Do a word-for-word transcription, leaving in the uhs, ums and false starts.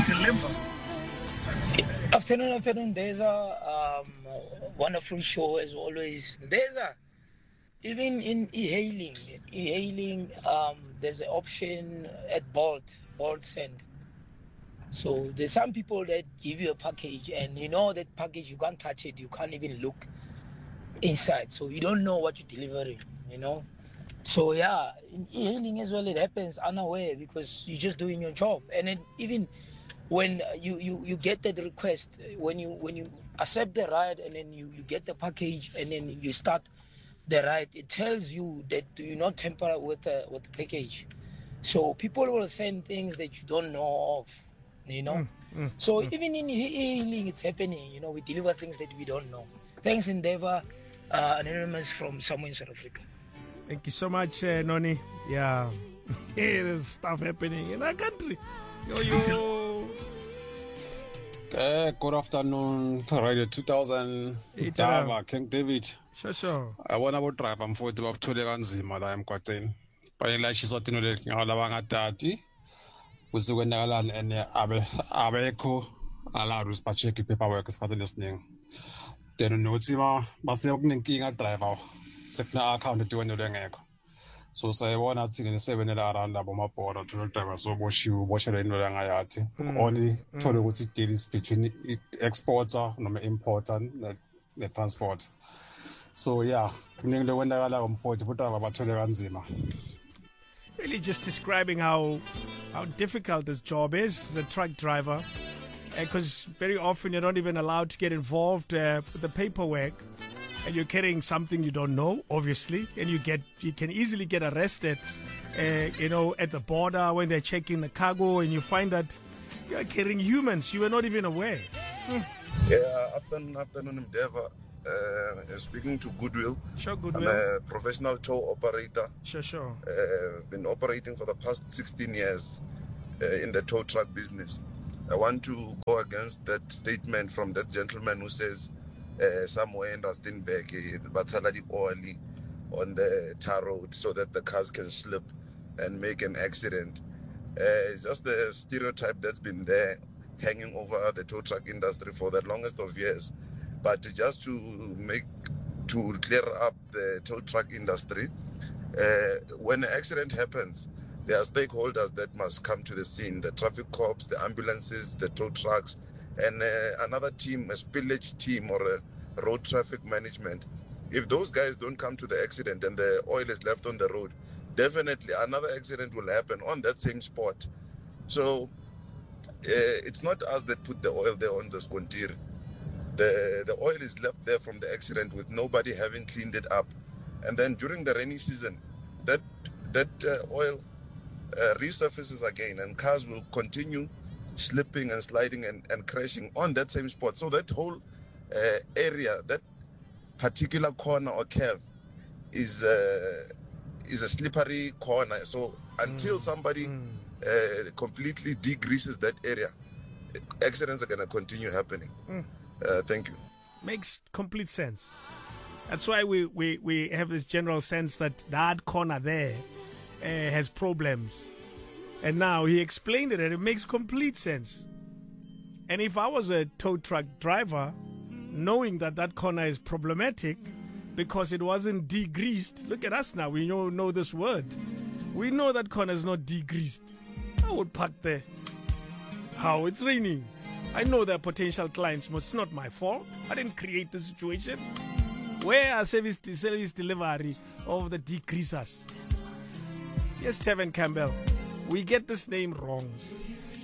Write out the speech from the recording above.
deliver. Afternoon, afternoon, Deza. Um, wonderful show as always. Deza, even in e-hailing, e-hailing, um, there's an option at Bolt, Bolt Send. So there's some people that give you a package, and you know that package, you can't touch it, you can't even look inside, so you don't know what you're delivering, you know. So yeah, in e-hailing as well, it happens unaware because you're just doing your job, and then even when you, you, you get that request, when you when you accept the ride and then you, you get the package and then you start the ride, it tells you that you not tamper with the, with the package. So people will send things that you don't know of, you know. Mm, mm, so mm. even in e-hailing, it's happening, you know, we deliver things that we don't know. Thanks, Endeavor, uh, anonymous from somewhere in South Africa. Thank you so much, uh, Noni. Yeah, there's stuff happening in our country. Yo, yo. Uh, good afternoon, Radio two thousand. Dava, King David. Sure, sure. I want to drive. I'm for the Baptole Ganzima. I am quite Paila Shisotino, Alabanga Tati. Was the Wendalan and Abe Abeco, Alarus Pacheki paperwork is listening. Then Notima, Masioning King at driver. Second account to another. So say one at seeing seven around the bomber border to driver so wash you wash it in the Ayati. Only told you what it is between exporter and importer and the transport. So yeah, when the window alarm for to put about Toleranzima. Really just describing how how difficult this job is as a truck driver. Because uh, very often you're not even allowed to get involved uh, with the paperwork. And you're carrying something you don't know, obviously, and you get you can easily get arrested, uh, you know, at the border when they're checking the cargo, and you find that you're carrying humans you were not even aware. Hmm. Yeah, afternoon, afternoon, Endeavor. Uh, speaking to Goodwill. Sure, Goodwill. I'm a professional tow operator. Sure, sure. Uh, been operating for the past sixteen years uh, in the tow truck business. I want to go against that statement from that gentleman who says. Uh, somewhere in Rustenburg, uh, but salary early on the tar road so that the cars can slip and make an accident. Uh, it's just the stereotype that's been there hanging over the tow truck industry for the longest of years. But just to make, to clear up the tow truck industry, uh, when an accident happens, there are stakeholders that must come to the scene, the traffic cops, the ambulances, the tow trucks, and uh, another team, a spillage team or a road traffic management. If those guys don't come to the accident and the oil is left on the road, definitely another accident will happen on that same spot. So uh, it's not us that put the oil there on the scontiri. The, the oil is left there from the accident with nobody having cleaned it up. And then during the rainy season, that, that uh, oil uh, resurfaces again and cars will continue slipping and sliding and, and crashing on that same spot. So that whole uh, area, that particular corner or curve is uh, is a slippery corner. So until mm. somebody mm. Uh, completely degreases that area, accidents are going to continue happening. Mm. Uh, thank you. Makes complete sense. That's why we, we, we have this general sense that that corner there uh, has problems. And now he explained it and it makes complete sense. And if I was a tow truck driver, knowing that that corner is problematic because it wasn't degreased, look at us now, we know, know this word. We know that corner is not degreased. I would park there. How? It's raining. I know there are potential clients, but it's not my fault. I didn't create the situation. Where are service, service delivery of the degreasers? Yes, Tevin Campbell. We get this name wrong.